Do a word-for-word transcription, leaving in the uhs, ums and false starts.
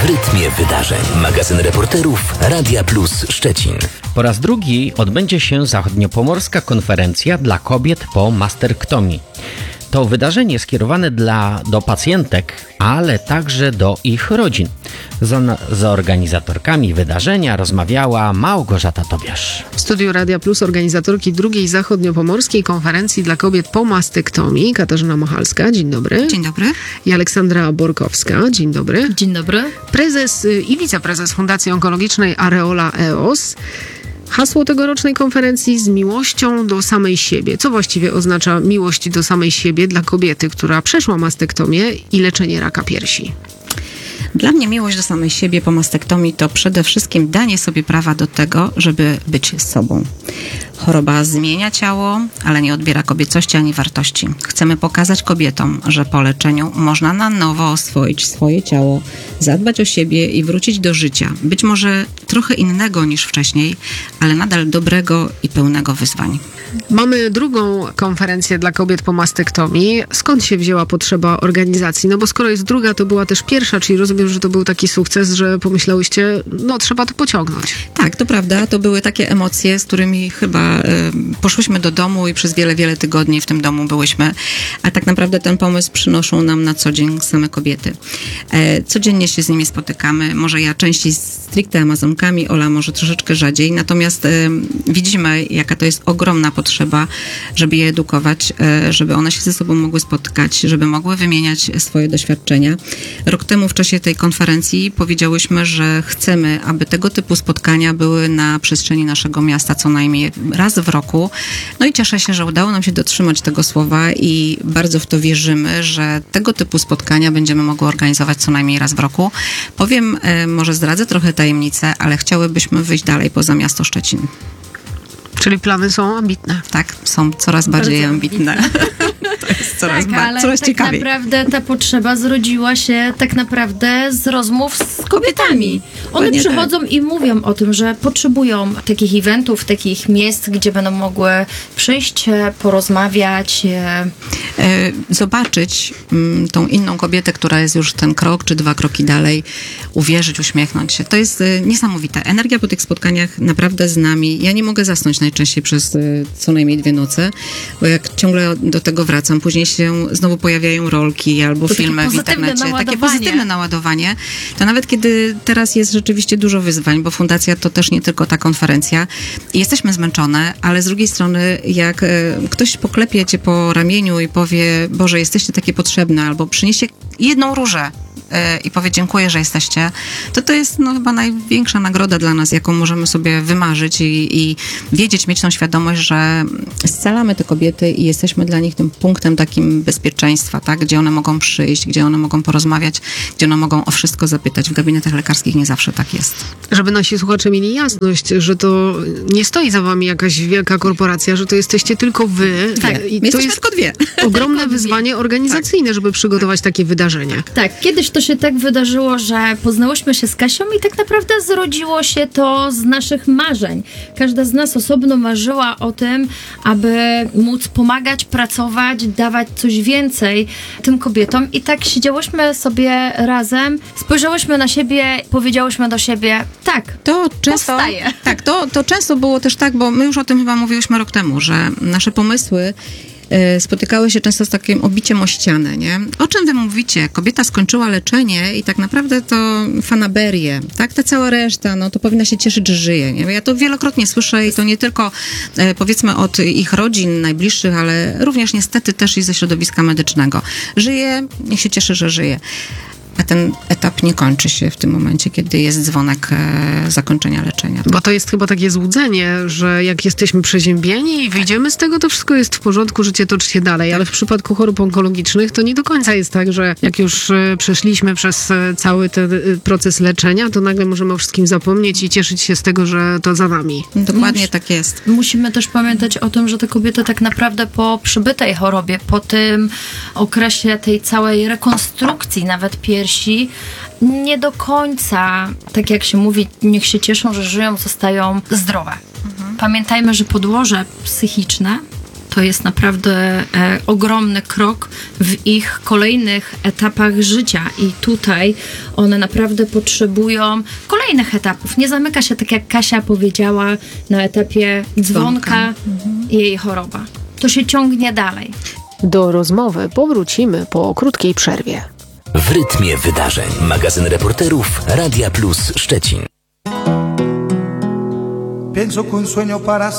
w rytmie wydarzeń. Magazyn reporterów Radia Plus Szczecin. Po raz drugi odbędzie się zachodniopomorska konferencja dla kobiet po mastektomii. To wydarzenie skierowane dla, do pacjentek, ale także do ich rodzin. Z, z organizatorkami wydarzenia rozmawiała Małgorzata Tobiasz. W studiu Radia Plus organizatorki drugiej zachodniopomorskiej konferencji dla kobiet po mastektomii Katarzyna Mochalska. Dzień dobry. Dzień dobry. I Aleksandra Borkowska. Dzień dobry. Dzień dobry. Prezes i wiceprezes Fundacji Onkologicznej Areola E O S. Hasło tegorocznej konferencji: z miłością do samej siebie. Co właściwie oznacza miłość do samej siebie dla kobiety, która przeszła mastektomię i leczenie raka piersi? Dla mnie miłość do samej siebie po mastektomii to przede wszystkim danie sobie prawa do tego, żeby być sobą. Choroba zmienia ciało, ale nie odbiera kobiecości ani wartości. Chcemy pokazać kobietom, że po leczeniu można na nowo oswoić swoje ciało, zadbać o siebie i wrócić do życia. Być może trochę innego niż wcześniej, ale nadal dobrego i pełnego wyzwań. Mamy drugą konferencję dla kobiet po mastektomii. Skąd się wzięła potrzeba organizacji? No bo skoro jest druga, to była też pierwsza, czyli rozumiem, że to był taki sukces, że pomyślałyście, no trzeba to pociągnąć. Tak, to prawda. To były takie emocje, z którymi chyba y, poszłyśmy do domu i przez wiele, wiele tygodni w tym domu byłyśmy. A tak naprawdę ten pomysł przynoszą nam na co dzień same kobiety. E, codziennie się z nimi spotykamy. Może ja częściej stricte amazonkami, Ola może troszeczkę rzadziej. Natomiast y, widzimy, jaka to jest ogromna potrzeba, żeby je edukować, y, żeby one się ze sobą mogły spotkać, żeby mogły wymieniać swoje doświadczenia. Rok temu w czasie tej konferencji powiedziałyśmy, że chcemy, aby tego typu spotkania były na przestrzeni naszego miasta co najmniej raz w roku. No i cieszę się, że udało nam się dotrzymać tego słowa i bardzo w to wierzymy, że tego typu spotkania będziemy mogły organizować co najmniej raz w roku. Powiem, może zdradzę trochę tajemnicę, ale chciałybyśmy wyjść dalej poza miasto Szczecin. Czyli plany są ambitne. Tak, są coraz bardziej Bardzo ambitne. ambitne. To jest coraz, tak, ba- ale coraz tak ciekawiej. naprawdę ta potrzeba zrodziła się tak naprawdę z rozmów z kobietami. One Dokładnie przychodzą tak. i mówią o tym, że potrzebują takich eventów, takich miejsc, gdzie będą mogły przyjść, porozmawiać. Zobaczyć m, tą inną kobietę, która jest już ten krok czy dwa kroki dalej, uwierzyć, uśmiechnąć się. To jest y, niesamowite. Energia po tych spotkaniach naprawdę z nami. Ja nie mogę zasnąć najczęściej przez y, co najmniej dwie noce, bo jak ciągle do tego wracam, później się znowu pojawiają rolki albo to filmy w internecie. Naładowanie. Takie pozytywne naładowanie. To nawet kiedy teraz jest rzeczywiście dużo wyzwań, bo fundacja to też nie tylko ta konferencja. I jesteśmy zmęczone, ale z drugiej strony jak y, ktoś poklepie cię po ramieniu i powie: Boże, jesteście takie potrzebne, albo przyniesie jedną różę i powie: dziękuję, że jesteście, to to jest no, chyba największa nagroda dla nas, jaką możemy sobie wymarzyć i, i wiedzieć, mieć tą świadomość, że scalamy te kobiety i jesteśmy dla nich tym punktem takim bezpieczeństwa, tak? Gdzie one mogą przyjść, gdzie one mogą porozmawiać, gdzie one mogą o wszystko zapytać. W gabinetach lekarskich nie zawsze tak jest. Żeby nasi słuchacze mieli jasność, że to nie stoi za wami jakaś wielka korporacja, że to jesteście tylko wy. Tak, I my to jesteśmy jest tylko dwie. ogromne wyzwanie organizacyjne, tak. żeby przygotować takie wydarzenie. Tak, kiedyś to się tak wydarzyło, że poznałyśmy się z Kasią i tak naprawdę zrodziło się to z naszych marzeń. Każda z nas osobno marzyła o tym, aby móc pomagać, pracować, dawać coś więcej tym kobietom i tak siedziałyśmy sobie razem, spojrzałyśmy na siebie, powiedziałyśmy do siebie: tak, to często, powstaje. Tak, to, to często było też tak, bo my już o tym chyba mówiłyśmy rok temu, że nasze pomysły spotykały się często z takim obiciem o ścianę, nie? O czym wy mówicie? Kobieta skończyła leczenie i tak naprawdę to fanaberie, tak? Ta cała reszta, no to powinna się cieszyć, że żyje, nie? Ja to wielokrotnie słyszę i to nie tylko e, powiedzmy od ich rodzin najbliższych, ale również niestety też i ze środowiska medycznego. Żyje, niech się cieszy, że żyje. A ten etap nie kończy się w tym momencie, kiedy jest dzwonek e, zakończenia leczenia. Bo to jest chyba takie złudzenie, że jak jesteśmy przeziębieni i wyjdziemy z tego, to wszystko jest w porządku, życie toczy się dalej. Ale w przypadku chorób onkologicznych to nie do końca jest tak, że jak już e, przeszliśmy przez e, cały ten e, proces leczenia, to nagle możemy o wszystkim zapomnieć i cieszyć się z tego, że to za nami. Dokładnie tak jest. Musimy też pamiętać o tym, że te kobiety tak naprawdę po przebytej chorobie, po tym okresie tej całej rekonstrukcji, nawet piersi, nie do końca, tak jak się mówi, niech się cieszą, że żyją, zostają zdrowe. Mhm. Pamiętajmy, że podłoże psychiczne to jest naprawdę e, ogromny krok w ich kolejnych etapach życia i tutaj one naprawdę potrzebują kolejnych etapów. Nie zamyka się, tak jak Kasia powiedziała, na etapie dzwonka, dzwonka. i jej choroba. To się ciągnie dalej. Do rozmowy powrócimy po krótkiej przerwie. W rytmie wydarzeń. Magazyn reporterów Radia Plus Szczecin. Pienso que un sueño para